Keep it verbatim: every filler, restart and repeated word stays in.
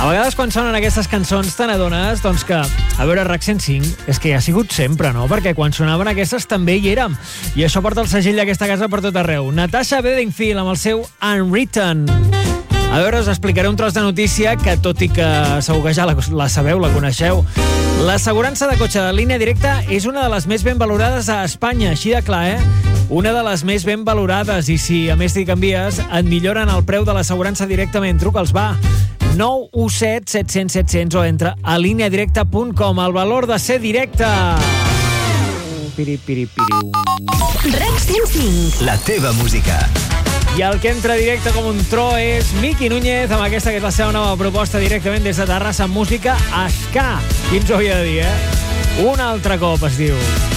A vegades quan sonen aquestes cançons te n'adones doncs que, a veure, RAC cent cinc és que ja ha sigut sempre, no? Perquè quan sonaven aquestes també hi érem. I això porta el segell d'aquesta casa per tot arreu. Natasha Bedingfield amb el seu Unwritten. A veure, us explicaré un tros de notícia que, tot i que segur que ja la, la sabeu, la coneixeu, l'assegurança de cotxe de línia directa és una de les més ben valorades a Espanya, així de clar, eh? Una de les més ben valorades, i si a més t'hi canvies, et milloren el preu de l'assegurança directament. Truca'ls, va, nou u set set cents set cents o entra a línia directa punt com. El valor de ser directe. Piri, piri, piri. RAC cent cinc. La teva música. I el que entra directe com un tro és Miki Núñez, amb aquesta que és la seva nova proposta directament des de Terrassa, música ska. Qui ens ho havia de dir, eh? Un altre cop es diu.